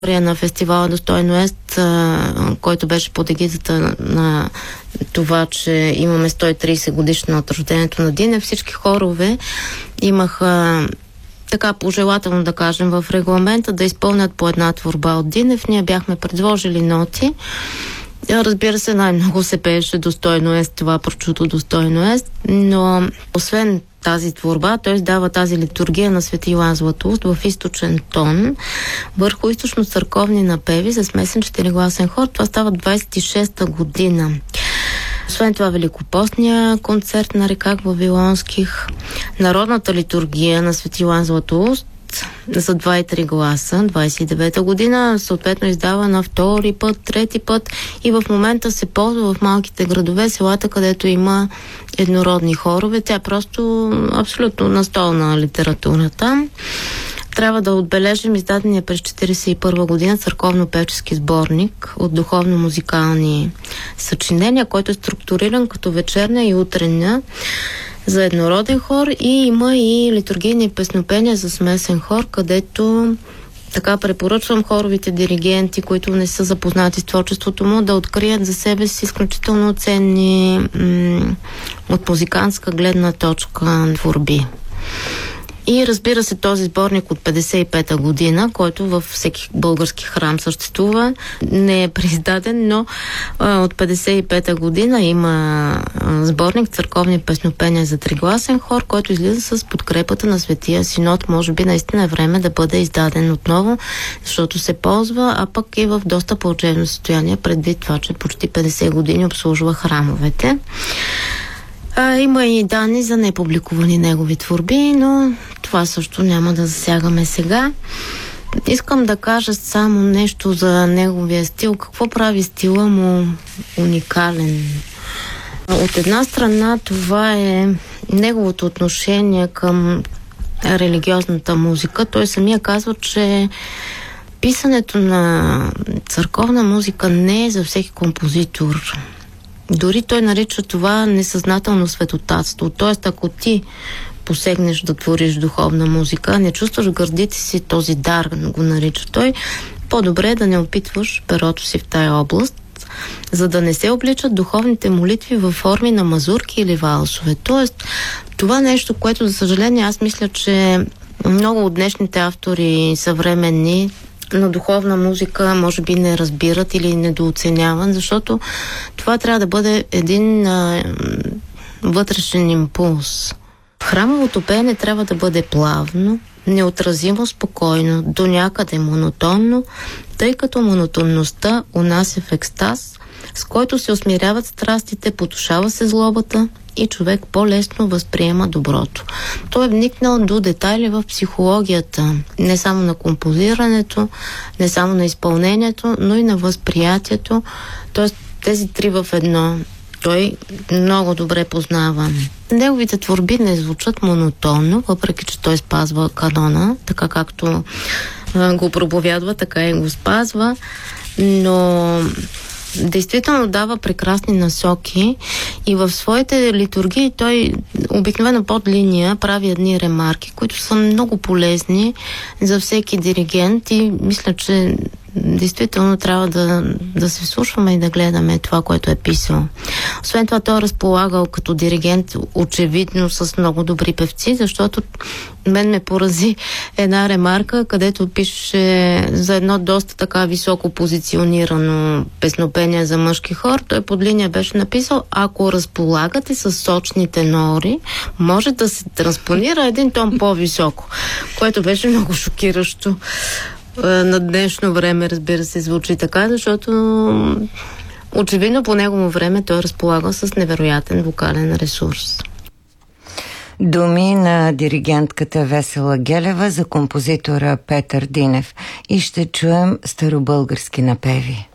на фестивала Достойно Ест, който беше под егидата на това, че имаме 130 годишна от рождението на Динев. Всички хорове имаха така пожелателно да кажем в регламента да изпълнят по една творба от Динев. Ние бяхме предложили ноти. Разбира се, най-много се пееше Достойно Ест, това прочуто Достойно Ест, но освен тази творба, той издава тази литургия на Свети Йоан Златоуст в източен тон, върху източно-църковни напеви за смесен 4-гласен хор. Това става 26-та година. Освен това, Великопостния концерт на Рекак Вавилонских, народната литургия на Свети Йоан Златоуст за 2 и 3 гласа, 29-та година, съответно издава на втори път, трети път и в момента се ползва в малките градове, селата, където има еднородни хорове. Тя е просто абсолютно настолна литература там. Трябва да отбележим издадения през 1941 година църковно-певчески сборник от духовно-музикални съчинения, който е структуриран като вечерня и утрення за еднороден хор, и има и литургийни песнопения за смесен хор, където така препоръчвам хоровите диригенти, които не са запознати с творчеството му, да открият за себе си изключително ценни от музикантска гледна точка творби. И разбира се, този сборник от 55-та година, който във всеки български храм съществува, не е преиздаден, но от 55-та година има сборник църковни песнопения за тригласен хор, който излиза с подкрепата на Светия Синод. Може би наистина е време да бъде издаден отново, защото се ползва, а пък и в доста плачевно състояние, предвид това, че почти 50 години обслужва храмовете. Има и данни за непубликувани негови творби, но това също няма да засягаме сега. Искам да кажа само нещо за неговия стил. Какво прави стила му уникален? От една страна това е неговото отношение към религиозната музика. Той самия казва, че писането на църковна музика не е за всеки композитор. Дори той нарича това несъзнателно светотатство. Тоест, ако ти посегнеш да твориш духовна музика, не чувстваш гърдите си този дар, го нарича той, по-добре е да не опитваш перото си в тая област, за да не се обличат духовните молитви във форми на мазурки или валсове. Тоест, това нещо, което, за съжаление, аз мисля, че много от днешните автори съвременни на духовна музика може би не разбират или недооценяват, защото това трябва да бъде един вътрешен импулс. Храмовото пеене трябва да бъде плавно, неотразимо, спокойно, до някъде монотонно, тъй като монотонността унася в екстаз, с който се усмиряват страстите, потушава се злобата и човек по-лесно възприема доброто. Той е вникнал до детайли в психологията, не само на композирането, не само на изпълнението, но и на възприятието. Тоест тези три в едно той много добре познава. Неговите творби не звучат монотонно, въпреки че той спазва канона, така както го проповядва, така и го спазва, но действително дава прекрасни насоки и в своите литургии той обикновено под линия прави едни ремарки, които са много полезни за всеки диригент и мисля, че действително трябва да се слушваме и да гледаме това, което е писал. Освен това, той е разполагал като диригент очевидно с много добри певци, защото мен ме порази една ремарка, където пише за едно доста така високо позиционирано песнопение за мъжки хор. Той под линия беше написал: ако разполагате с сочни тенори, може да се транспонира един тон по-високо, което беше много шокиращо. На днешно време, разбира се, звучи така, защото очевидно по негово време той разполага с невероятен вокален ресурс. Думи на диригентката Весела Гелева за композитора Петър Динев и ще чуем старобългарски напеви.